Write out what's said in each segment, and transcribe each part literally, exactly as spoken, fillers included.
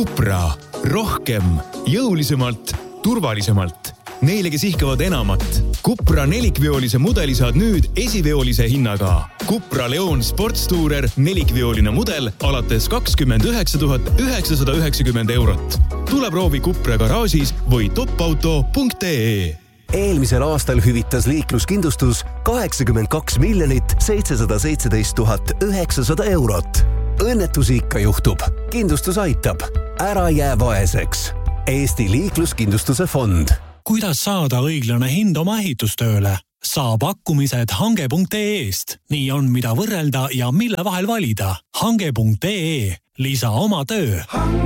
Cupra. Rohkem, jõulisemalt, turvalisemalt. Neile, kes ihkavad enamat. Cupra nelikveolise mudeli saad nüüd esiveolise hinnaga. Cupra Leon Sportstourer nelikveoline mudel alates kakskümmend üheksa tuhat üheksasada üheksakümmend eurot. Tule proovi Cupra garaažis või topauto punkt ee. Eelmisel aastal hüvitas liikluskindlustus kaheksakümmend kaks miljonit seitsesada seitseteist tuhat üheksasada eurot. Õnnetusi ikka juhtub. Kindlustus aitab. Ära jää vaeseks. Eesti liikluskindlustuse fond. Kuidas saada õiglane hind oma ehitustööle? Saa pakkumised hange punkt ee-st. Nii on, mida võrrelda ja mille vahel valida. hange punkt ee. Lisa oma töö.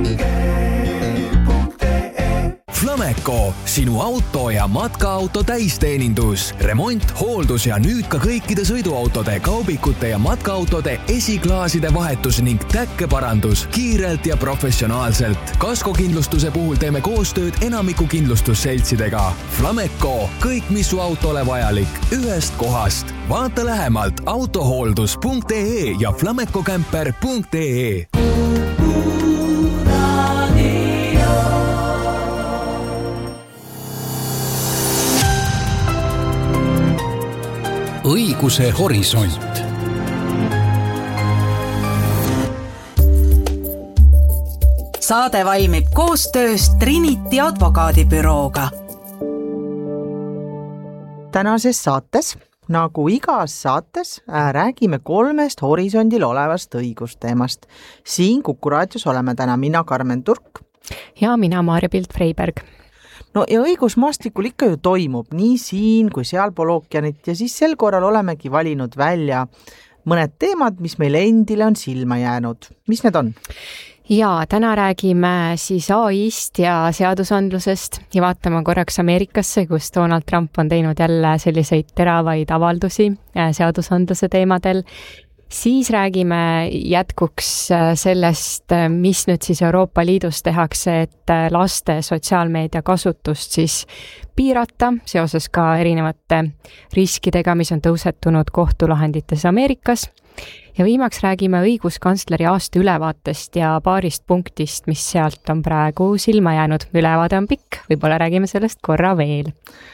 Flameco, sinu auto ja matkaauto täisteenindus, remont, hooldus ja nüüd ka kõikide sõiduautode, kaubikute ja matkaautode esiklaaside vahetus ning täkkeparandus kiirelt ja professionaalselt. Kaskokindlustuse puhul teeme koostööd enamiku kindlustusseltsidega. Flameco, kõik mis su autole vajalik, ühest kohast. Vaata lähemalt autohooldus punkt ee ja flamecocamper punkt ee. Õiguse horisont. Saade valmib koostöös Trinity advokaadibürooga. Tänases saates, nagu igas saates, räägime kolmest horisondil olevast õigusteemast. Siin Kuku raadios oleme täna mina, Karmen Turk. Ja mina, Maarja Pilt-Freiberg. No ja õigusmaastikul ikka ju toimub nii siin kui sealpool ookeanit ja siis sel korral olemegi valinud välja mõned teemad, mis meil endile on silma jäänud. Mis need on? Ja täna räägime siis A I-st ja seadusandlusest ja vaatame korraks Ameerikasse, kus Donald Trump on teinud jälle selliseid teravaid avaldusi seadusandluse teemadel. Siis räägime jätkuks sellest, mis nüüd siis Euroopa Liidus tehakse, et laste sotsiaalmeedia kasutust siis piirata seoses ka erinevate riskidega, mis on tõusetunud kohtulahendites Ameerikas. Ja viimaks räägime õiguskantsleri aasta ülevaatest ja paarist punktist, mis sealt on praegu silma jäänud. Ülevaade on pikk, võib-olla räägime sellest korra veel.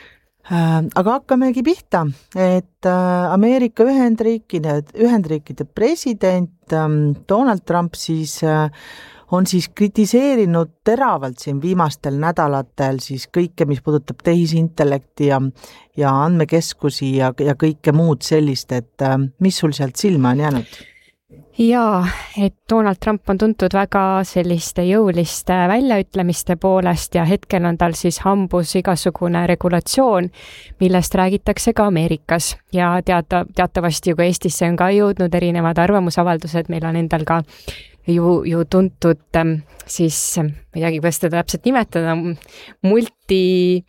Aga hakkamegi pihta, et Ameerika Ühendriikide, Ühendriikide president Donald Trump siis on siis kritiseerinud teravalt siin viimastel nädalatel siis kõike, mis puudutab tehisintellekti ja, ja andmekeskusi ja, ja kõike muud sellist, et mis sul sealt silma on jäänud? Jaa, et Donald Trump on tuntud väga selliste jõuliste väljaütlemiste poolest ja hetkel on tal siis hambus igasugune regulatsioon, millest räägitakse ka Ameerikas. Ja teata, teatavasti ju ka Eestisse on ka jõudnud erinevad arvamusavaldused, meil on endal ka ju, ju tuntud siis, ma ei teagi, kuidas seda täpselt nimetada, multi...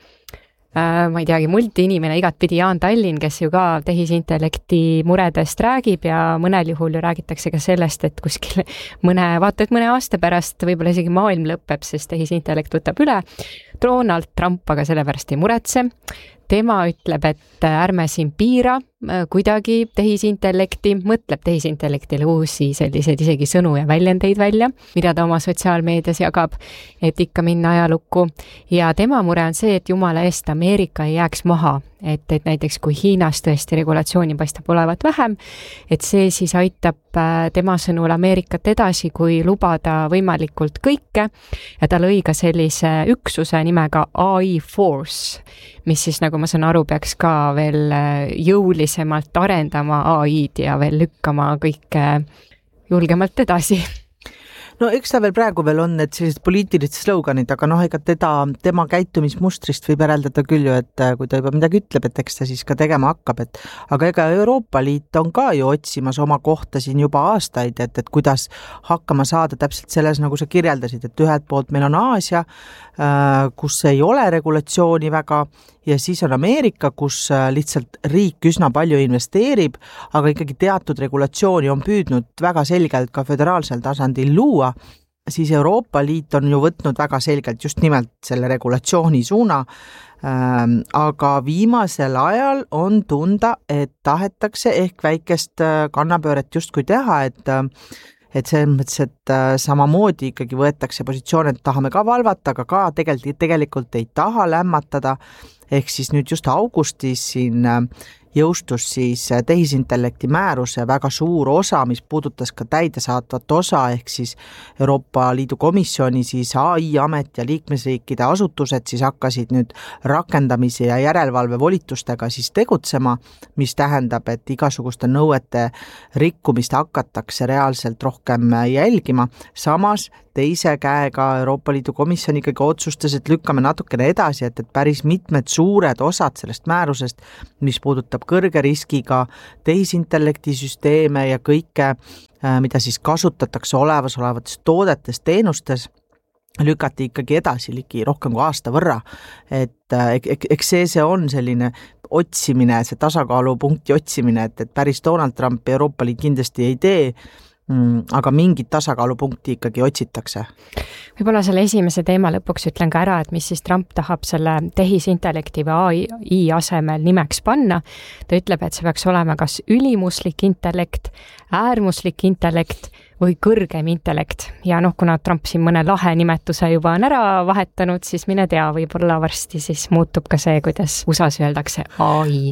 ma ei teagi, multi-inimene igatpidi Jaan Tallinn, kes ju ka tehisintellekti muredest räägib ja mõnel juhul ju räägitakse ka sellest, et kuskil mõne, vaata, et mõne aasta pärast võib-olla isegi maailm lõpeb, sest tehisintellekt võtab üle. Donald Trump aga sellepärast ei muretse. Tema ütleb, et ärme siin piira kuidagi tehisintellekti, mõtleb tehisintellektile uusi selliseid isegi sõnu ja väljendeid välja, mida ta oma sotsiaalmeedias jagab, et ikka minna ajalukku. Ja tema mure on see, et jumala eest Ameerika ei jääks maha, et, et näiteks kui Hiinas tõesti regulatsiooni paistab olevat vähem, et see siis aitab tema sõnul Ameerikat edasi, kui lubada võimalikult kõike. Ja ta lõi ka sellise üksuse nimega A I Force, mis siis, nagu ma saan aru, peaks ka veel jõulisemalt arendama A I-d ja veel lükkama kõike julgemalt edasi. No eks ta veel praegu veel on, et sellised poliitilised sloganid, aga noh, ega teda, tema käitumismustrist võib järeldada küll ju, et kui ta juba midagi ütleb, et eks ta siis ka tegema hakkab, et aga ega Euroopa Liit on ka ju otsimas oma kohta siin juba aastaid, et, et kuidas hakkama saada täpselt selles, nagu sa kirjeldasid, et ühelt poolt meil on Aasia, kus ei ole regulatsiooni väga ja siis on Ameerika, kus lihtsalt riik üsna palju investeerib, aga ikkagi teatud regulatsiooni on püüdnud väga selgelt ka föderaalsel tasandil luua, siis Euroopa Liit on ju võtnud väga selgelt just nimelt selle regulatsiooni suuna, aga viimasel ajal on tunda, et tahetakse ehk väikest kannapööret justkui teha, et et selles mõttes, et samamoodi ikkagi võetakse positsioon, et tahame ka valvata, aga ka tegelikult, tegelikult ei taha lämmatada, ehk siis nüüd just augustis siin jõustus siis tehisintellekti määruse väga suur osa, mis puudutas ka täidesaatvat osa, ehk siis Euroopa Liidu komisjoni siis A I amet ja liikmesriikide asutused siis hakkasid nüüd rakendamise ja järelevalve volitustega siis tegutsema, mis tähendab, et igasuguste nõuete rikkumist hakatakse reaalselt rohkem jälgima. Samas teise käega Euroopa Liidu komisjon ikkagi otsustas, et lükkame natukene edasi, et, et päris mitmed suured osad sellest määrusest, mis puudutab kõrge riskiga tehisintellekti süsteeme ja kõike, mida siis kasutatakse olevas olevates toodetes, teenustes, lükati ikkagi edasi ligi rohkem kui aasta võrra. Et eks see, see on selline otsimine, see tasakaalupunkti otsimine, et, et päris Donald Trump Euroopa Liit kindlasti ei tee, aga mingit tasakaalupunkti ikkagi otsitakse. Võib-olla selle esimese teema lõpuks ütlen ka ära, et mis siis Trump tahab selle tehisintellekti või A I asemel nimeks panna. Ta ütleb, et see peaks olema kas ülimuslik intellekt, äärmuslik intellekt või kõrgem intellekt. Ja noh, kuna Trump siin mõne lahe nimetuse juba on ära vahetanud, siis mine tea, võib-olla varsti siis muutub ka see, kuidas U S A-s öeldakse A I.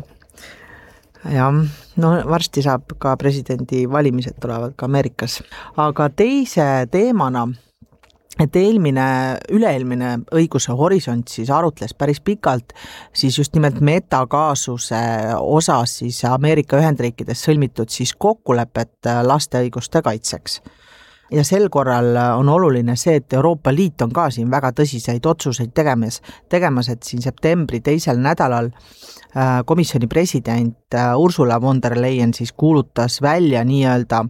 Ja, no varsti saab ka presidendi valimised tulevad ka Ameerikas. Aga teise teemana, et eelmine, üleelmine õiguse horisont siis arutles päris pikalt siis just nimelt metakaasuse osas siis Ameerika Ühendriikides sõlmitud siis kokkulepet laste õiguste kaitseks. Ja sel korral on oluline see, et Euroopa Liit on ka siin väga tõsiseid otsuseid tegemas, tegemas, et siin septembri teisel nädalal komisjoni president Ursula von der Leyen siis kuulutas välja nii-öelda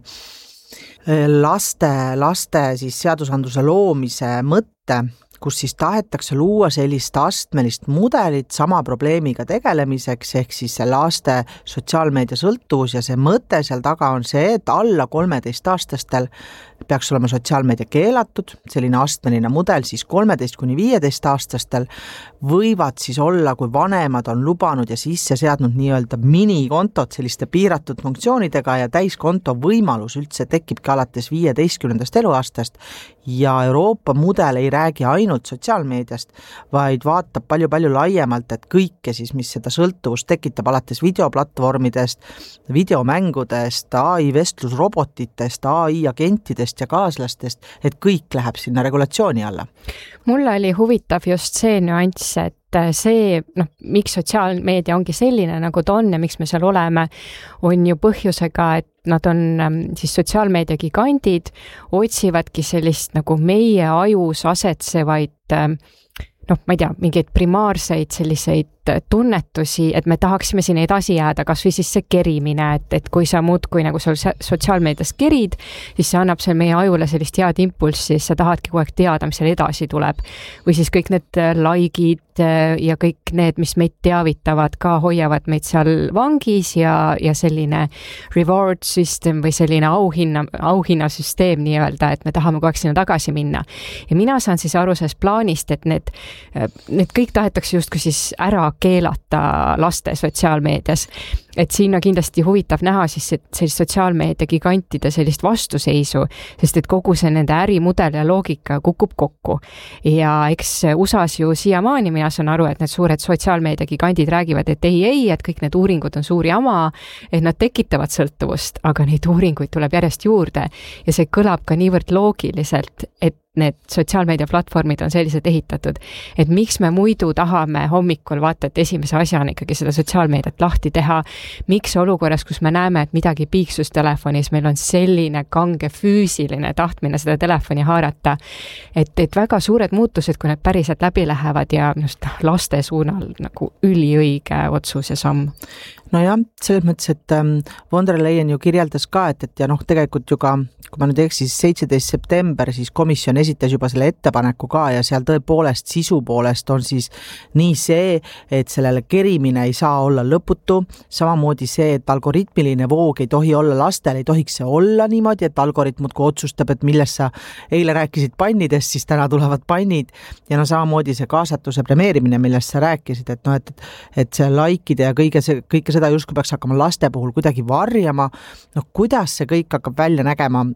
laste, laste siis seadusandluse loomise mõtte, kus siis tahetakse luua sellist astmelist mudelit sama probleemiga tegelemiseks, ehk siis see laste sotsiaalmeedia sõltuvus ja see mõte seal taga on see, et alla kolmeteist aastastel peaks olema sotsiaalmeedia keelatud, selline astmeline mudel siis kolmeteist kuni viieteist aastastel võivad siis olla, kui vanemad on lubanud ja sisse seadnud nii-öelda minikontot selliste piiratud funktsioonidega ja täiskonto võimalus üldse tekibki alates viieteistkümnendast eluaastast ja Euroopa mudel ei räägi ainult sotsiaalmeediast, vaid vaatab palju-palju laiemalt, et kõike siis, mis seda sõltuvust tekitab alates videoplatvormidest, videomängudest, A I vestlusrobotitest, A I agentidest ja kaaslastest, et kõik läheb sinna regulatsiooni alla. Mulle oli huvitav just see nüanss, et see, noh, miks sotsiaalmeedia ongi selline, nagu ta on ja miks me seal oleme, on ju põhjusega, et nad on siis sotsiaalmeedia gigandid, otsivadki sellist nagu meie ajus asetsevaid, noh, ma ei tea, mingeid primaarseid selliseid tunnetusi, et me tahaksime siin edasi jääda, kas või siis see kerimine, et, et kui sa muud, kui nagu sul sotsiaalmeedias kerid, siis see annab see meie ajule sellist head impulssi, siis sa tahadki kogu aeg teada, mis seal edasi tuleb. Või siis kõik need likeid ja kõik need, mis meid teavitavad, ka hoiavad meid seal vangis ja, ja selline reward system või selline auhinna, auhinnasüsteem nii-öelda, et me tahame kogu aeg sinna tagasi minna. Ja mina saan siis aru sellest plaanist, et need, need kõik tahetakse justkui siis ära keelata laste sotsiaalmeedias. Et siin on kindlasti huvitav näha siis sellist sotsiaalmeedia gigantide sellist vastuseisu, sest et kogu see nende ärimudel ja loogika kukub kokku. Ja eks U S A-s ju siiamaani mina saan aru, et need suured sotsiaalmeedia gigandid räägivad, et ei, ei, et kõik need uuringud on suur jama, et nad tekitavad sõltuvust, aga neid uuringuid tuleb järjest juurde ja see kõlab ka niivõrd loogiliselt, et need sotsiaalmeedia platvormid on sellised ehitatud, et miks me muidu tahame hommikul vaata, et esimese asjana ikkagi seda sotsiaalmeediat lahti teha, miks olukorras, kus me näeme, et midagi piiksus telefonis, meil on selline kange füüsiline tahtmine seda telefoni haarata, et, et väga suured muutused, kui need päriselt läbi lähevad ja just laste suunal nagu üliõige otsus ja samm. No jah, selles mõttes, et von der Leyen ju kirjeldas ka, et, et ja noh, tegelikult ju ka, kui ma nüüd eksis, seitseteist september, siis komisjon esitas juba selle ettepaneku ka ja seal tõepoolest sisu poolest on siis nii see, et sellele kerimine ei saa olla lõputu, samamoodi see, et algoritmiline voog ei tohi olla lastel, ei tohiks see olla niimoodi, et algoritmud kui otsustab, et millest sa eile rääkisid pannidest, siis täna tulevad pannid ja no samamoodi see kaasatuse premeerimine, millest sa rääkisid, et noh, et, et see likeide ja kõige see, kõike seda justkui peaks hakkama laste puhul kuidagi varjama, noh kuidas see kõik hakkab välja nägema,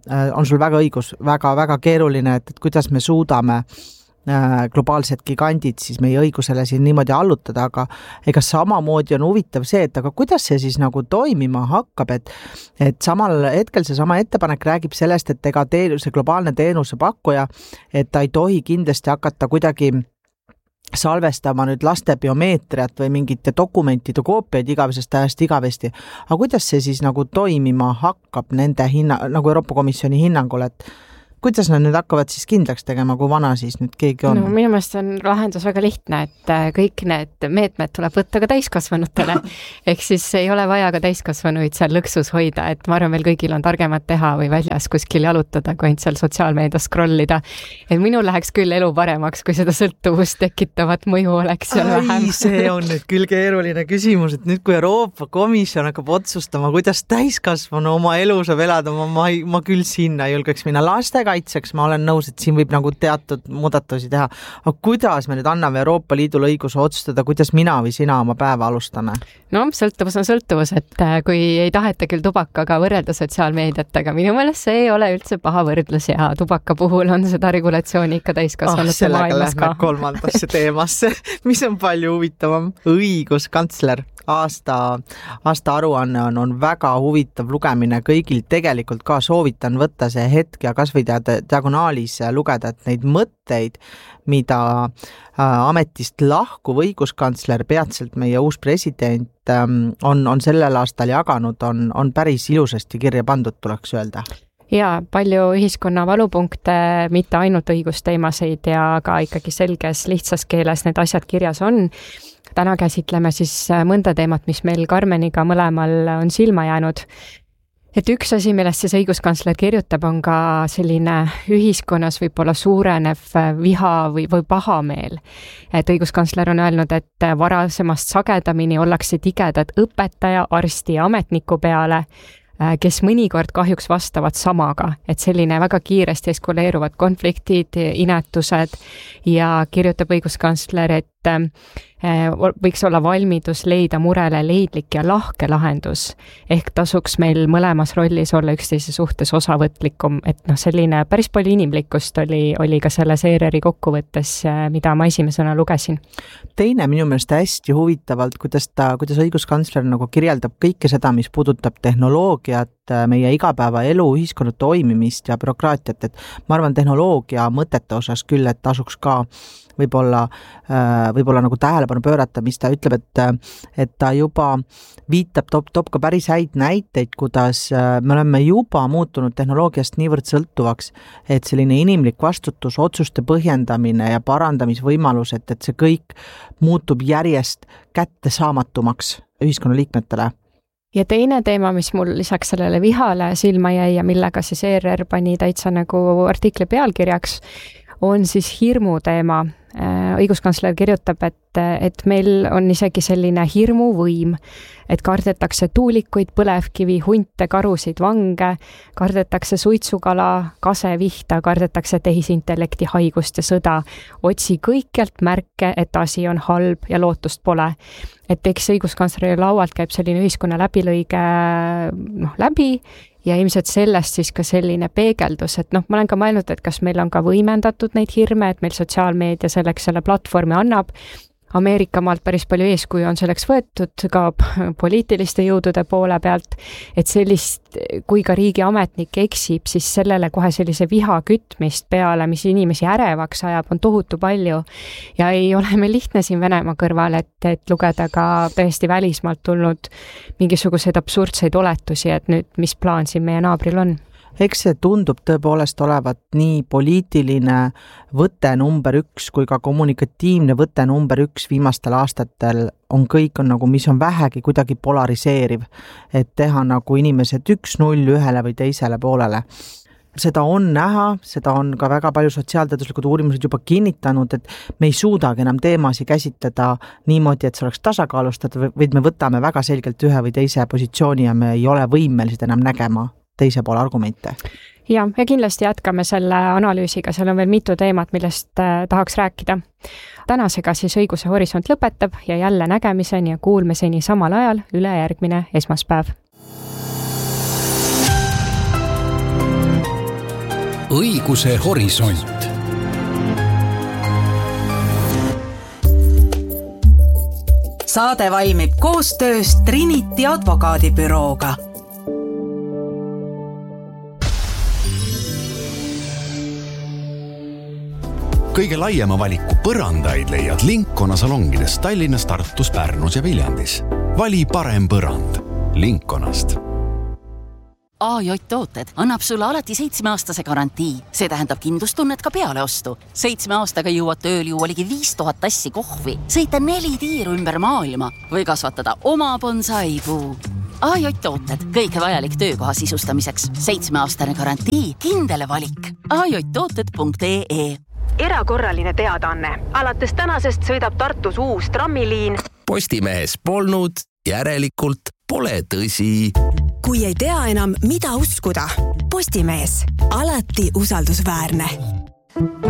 on sul väga õigus, väga-väga keeruline, et, et kuidas me suudame globaalsed gigandid siis meie õigusele siin niimoodi allutada, aga ega samamoodi on huvitav see, et aga kuidas see siis nagu toimima hakkab, et et samal hetkel see sama ettepanek räägib sellest, et ega teenuse, globaalne teenuse pakkuja, et ta ei tohi kindlasti hakata kuidagi salvestama nüüd laste biomeetriat või mingite dokumentide koopiaid igavesest ajast igavesti. Aga kuidas see siis nagu toimima hakkab nende hinna, nagu Euroopa Komisjoni hinnangul, et kuidas nad nüüd hakkavad siis kindlaks tegema, kui vana siis nüüd keegi on? No, minu meelest on lahendus väga lihtne, et kõik need meetmed tuleb võtta ka täiskasvanutele. Ehk siis ei ole vaja ka täiskasvanuid seal lõksus hoida, et ma arvan, meil kõigil on targemat teha või väljas kuskil jalutada, kui ainult seal sotsiaalmeedias scrollida. Et minul läheks küll elu paremaks, kui seda sõltuvust tekitavat mõju oleks seal vähem. See on nüüd küll keeruline küsimus, et nüüd kui Euroopa Komisjon hakkab otsustama, kuidas täiskasvanu oma elu saab elada, ma, ma, ma küll sinna julgeks minna laste kaitseks, ma olen nõus, et siin võib nagu teatud muudatusi teha. Aga kuidas me nüüd anname Euroopa Liidul õiguse otsustada, kuidas mina või sina oma päeva alustame? No, sõltuvus on sõltuvus, et kui ei taheta küll tubakaga võrrelda sotsiaalmeediat, aga minu meelest see ei ole üldse paha võrdlus ja tubaka puhul on seda regulatsiooni ikka täiskasvanute oh, maailmas ka. Kolmandasse teemasse, mis on palju huvitavam. Õiguskantsler. Aasta, aasta aruanne on, on väga huvitav lugemine kõigil, tegelikult ka soovitan võtta see hetk ja kas või diagonaalis lugeda, et neid mõtteid, mida ametist lahkuv õiguskantsler, peatselt meie uus president on, on sellel aastal jaganud, on, on päris ilusasti kirja pandud, tuleks öelda. Ja palju ühiskonna valupunkte, mitte ainult õigusteemasid ja ka ikkagi selges lihtsas keeles need asjad kirjas on. Täna käsitleme siis mõnda teemat, mis meil Karmeniga mõlemal on silma jäänud. Et üks asi, millest siis õiguskantsler kirjutab, on ka selline ühiskonnas võib-olla suurenev viha või, või pahameel. Et õiguskantsler on öelnud, et varasemast sagedamini ollakse tigedad õpetaja, arsti ja ametniku peale, kes mõnikord kahjuks vastavad samaga, et selline väga kiiresti eskaleeruvad konfliktid, inetused ja kirjutab õiguskantsler, et võiks olla valmidus leida murele leidlik ja lahke lahendus. Ehk tasuks meil mõlemas rollis olla üksteise suhtes osavõtlikum, et noh, selline päris palju inimlikkust oli, oli ka selle seereri kokkuvõttes, mida ma esimesena lugesin. Teine minu meelest hästi huvitavalt, kuidas ta, kuidas õiguskantsler nagu kirjeldab kõike seda, mis puudutab tehnoloogiat, meie igapäevaelu, ühiskonna toimimist ja bürokraatiat, et ma arvan tehnoloogia mõtete osas küll, et tasuks ka võib-olla, võib-olla nagu tähelepanu pöörata, mis ta ütleb, et, et ta juba viitab, top, top ka päris häid näiteid, kuidas me oleme juba muutunud tehnoloogiast niivõrd sõltuvaks, et selline inimlik vastutus, otsuste põhjendamine ja parandamisvõimalus, et, et see kõik muutub järjest kättesaamatumaks ühiskonna liikmetele. Ja teine teema, mis mul lisaks sellele vihale silma jäi ja millega siis E R R pani täitsa nagu artikli pealkirjaks, on siis hirmu teema. Õiguskantsler kirjutab, et, et meil on isegi selline hirmuvõim, et kardetakse tuulikuid, põlevkivi, hunte, karusid, vange, kardetakse suitsukala, kasevihta, kardetakse tehisintellekti haigust ja sõda. Otsi kõikjalt märke, et asi on halb ja lootust pole. Et eks õiguskantsleri laualt käib selline ühiskonna läbilõige noh, läbi ja ilmselt sellest siis ka selline peegeldus, et noh, ma olen ka mõelnud, et kas meil on ka võimendatud neid hirme, et meil sotsiaalmeedia selleks selle platvormi annab. Ameerika maalt päris palju eeskuju on selleks võetud ka poliitiliste jõudude poole pealt, et sellist, kui ka riigi ametnik eksib, siis sellele kohe sellise viha kütmist peale, mis inimesi ärevaks ajab, on tohutu palju. Ja ei ole meil lihtne siin Venemaa kõrval, et, et lugeda ka tõesti välismaalt tulnud mingisuguseid absurdseid oletusi, et nüüd mis plaan siin meie naabril on. Eks see tundub tõepoolest olevat nii poliitiline võte number üks kui ka kommunikatiivne võte number üks viimastel aastatel on kõik, on nagu, mis on vähegi kuidagi polariseeriv, et teha nagu inimesed üks null ühele või teisele poolele. Seda on näha, seda on ka väga palju sotsiaalteaduslikud uurimused juba kinnitanud, et me ei suudagi enam teemasi käsitleda niimoodi, et see oleks tasakaalustatud, vaid me võtame väga selgelt ühe või teise positsiooni ja me ei ole võimelised enam nägema teise poole argumente. Ja, ja kindlasti jätkame selle analüüsiga, seal on veel mitu teemat, millest tahaks rääkida. Tänasega siis Õiguse Horisont lõpetab ja jälle nägemiseni ja kuulmiseni samal ajal üle järgmine esmaspäev. õiguse horisont. Saade valmib koostöös Trinity advokaadibürooga. Kõige laiema valiku põrandaid leiad Linkona salongides Tallinnas, Tartus, Pärnus ja Viljandis. Vali parem põrand Linkonast. A J Tooted annab sulle alati seitsmeaastase garantii. See tähendab kindlustunnet ka peale ostu. Seitsme aastaga jõuad ööl juua ligi viis tuhat tassi kohvi, sõita neli tiiru ümber maailma või kasvatada oma bonsaipuu. A J Tooted, kõike vajalik töökoha sisustamiseks. Seitsmeaastane garantii, kindele valik. A J tooted punkt E E Erakorraline teadaanne. Alates tänasest sõidab Tartus uus trammiliin. Postimehes polnud, järelikult pole tõsi. Kui ei tea enam, mida uskuda, Postimees, alati usaldusväärne.